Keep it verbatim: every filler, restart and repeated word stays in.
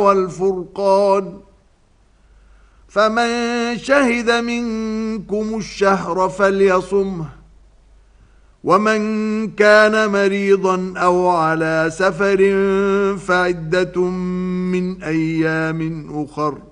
والفرقان. فمن شهد منكم الشهر فليصمه، ومن كان مريضا أو على سفر فعدة من أيام أخر.